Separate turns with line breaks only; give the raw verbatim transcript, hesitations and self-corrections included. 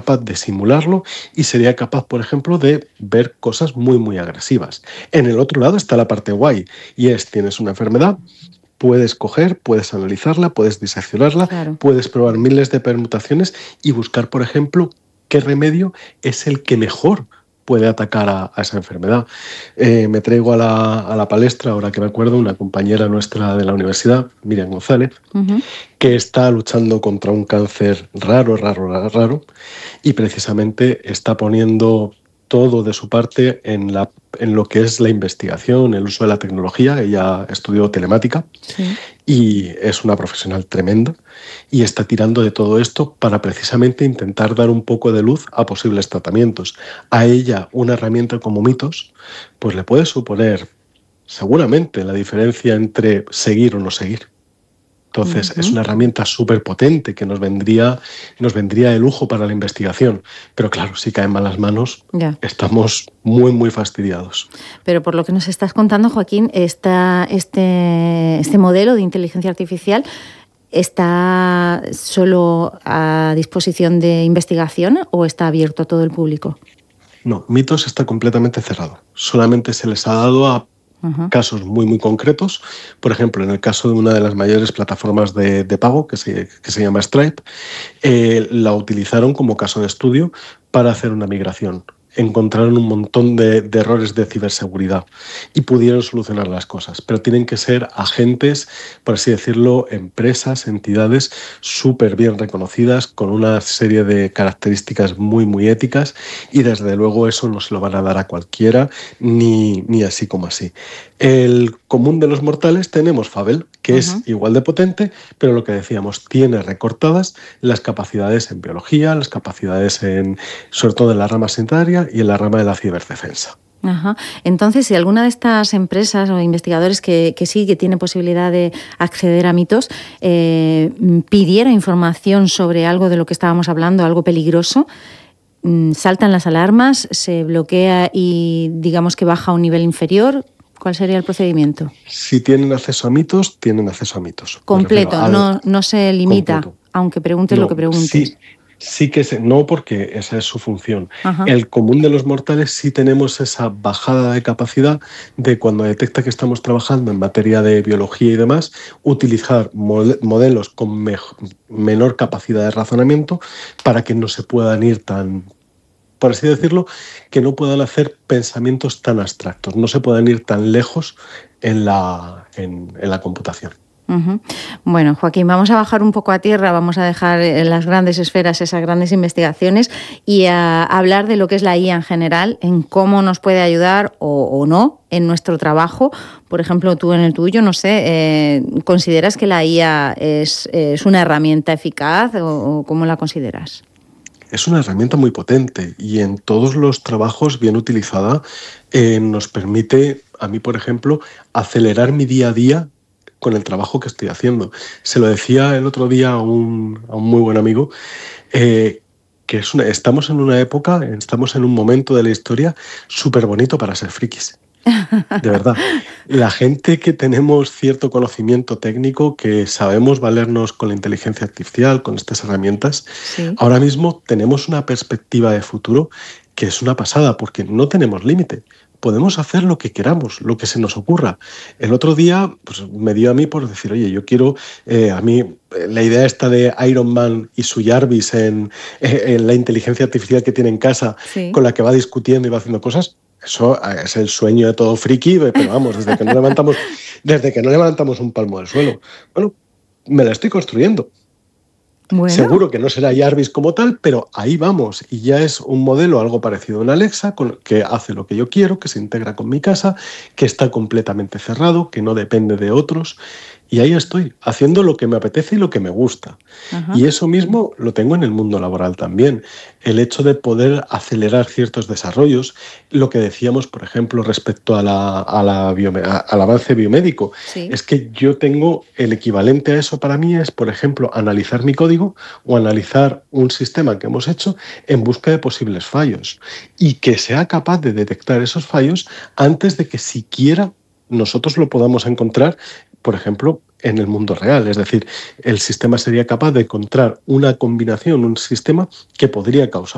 capaz de simularlo y sería capaz, por ejemplo, de ver cosas muy, muy agresivas. En el otro lado está la parte guay, y es, tienes una enfermedad, puedes coger, puedes analizarla, puedes diseccionarla,
Claro.
puedes probar miles de permutaciones y buscar, por ejemplo, qué remedio es el que mejor puede atacar a, a esa enfermedad. Eh, me traigo a la, a la palestra, ahora que me acuerdo, una compañera nuestra de la universidad, Miriam González,
Ujú.
que está luchando contra un cáncer raro, raro, raro, raro, y precisamente está poniendo todo de su parte en, la, en lo que es la investigación, el uso de la tecnología. Ella estudió telemática
Sí.
y es una profesional tremenda y está tirando de todo esto para precisamente intentar dar un poco de luz a posibles tratamientos. A ella una herramienta como Mitos pues le puede suponer seguramente la diferencia entre seguir o no seguir. Entonces, es
Ujú.
una herramienta súper potente que nos vendría, nos vendría de lujo para la investigación. Pero claro, si cae en malas manos,
Ya.
estamos muy, muy fastidiados.
Pero por lo que nos estás contando, Joaquín, esta, este, este modelo de inteligencia artificial está solo a disposición de investigación o está abierto a todo el público.
No, Mitos está completamente cerrado. Solamente se les ha dado a
Ajá.
casos muy, muy concretos. Por ejemplo, en el caso de una de las mayores plataformas de, de pago, que se, que se llama Stripe, eh, la utilizaron como caso de estudio para hacer una migración. Encontraron un montón de, de errores de ciberseguridad y pudieron solucionar las cosas, pero tienen que ser agentes, por así decirlo, empresas, entidades súper bien reconocidas, con una serie de características muy, muy éticas, y desde luego eso no se lo van a dar a cualquiera, ni, ni así como así. El común de los mortales tenemos Fabel, que
Ujú.
es igual de potente, pero lo que decíamos, tiene recortadas las capacidades en biología, las capacidades en, sobre todo en la rama sanitaria y en la rama de la ciberdefensa.
Ajá. Entonces, si alguna de estas empresas o investigadores que, que sí, que tiene posibilidad de acceder a Mitos, eh, pidiera información sobre algo de lo que estábamos hablando, algo peligroso, ¿saltan las alarmas, se bloquea y digamos que baja a un nivel inferior? ¿Cuál sería el procedimiento?
Si tienen acceso a Mitos, tienen acceso a Mitos.
Completo,
al,
no, no se limita,
completo.
aunque preguntes
No,
lo que preguntes.
sí, sí que se, no, porque esa es su función.
Ajá.
El común de los mortales sí tenemos esa bajada de capacidad de, cuando detecta que estamos trabajando en materia de biología y demás, utilizar modelos con me menor capacidad de razonamiento para que no se puedan ir tan, por así decirlo, que no puedan hacer pensamientos tan abstractos, no se puedan ir tan lejos en la, en, en la computación.
Uh-huh. Bueno, Joaquín, vamos a bajar un poco a tierra, vamos a dejar en las grandes esferas esas grandes investigaciones y a hablar de lo que es la I A en general, en cómo nos puede ayudar o, o no en nuestro trabajo. Por ejemplo, tú en el tuyo, no sé, eh, ¿consideras que la I A es, es una herramienta eficaz o, o cómo la consideras?
Es una herramienta muy potente y en todos los trabajos bien utilizada eh, nos permite, a mí por ejemplo, acelerar mi día a día con el trabajo que estoy haciendo. Se lo decía el otro día a un, a un muy buen amigo, eh, que es una, estamos en una época, estamos en un momento de la historia súper bonito para ser frikis. De verdad, la gente que tenemos cierto conocimiento técnico, que sabemos valernos con la inteligencia artificial, con estas herramientas,
sí.
Ahora mismo tenemos una perspectiva de futuro que es una pasada, porque no tenemos límite. Podemos hacer lo que queramos, lo que se nos ocurra. El otro día pues, me dio a mí por decir, oye, yo quiero, eh, a mí, la idea esta de Iron Man y su Jarvis en, en la inteligencia artificial que tiene en casa,
sí.
con la que va discutiendo y va haciendo cosas, eso es el sueño de todo friki, pero vamos, desde que no levantamos, desde que no levantamos un palmo del suelo. Bueno, me la estoy construyendo.
Bueno.
Seguro que no será Jarvis como tal, pero ahí vamos. Y ya es un modelo algo parecido a un Alexa, con, que hace lo que yo quiero, que se integra con mi casa, que está completamente cerrado, que no depende de otros. Y ahí estoy, haciendo lo que me apetece y lo que me gusta.
Ajá.
Y eso mismo lo tengo en el mundo laboral también. El hecho de poder acelerar ciertos desarrollos, lo que decíamos, por ejemplo, respecto a la, a la biome- a, al avance biomédico,
sí.
es que yo tengo el equivalente a eso para mí es, por ejemplo, analizar mi código o analizar un sistema que hemos hecho en busca de posibles fallos y que sea capaz de detectar esos fallos antes de que siquiera nosotros lo podamos encontrar, por ejemplo, en el mundo real. Es decir, el sistema sería capaz de encontrar una combinación, un sistema que podría causar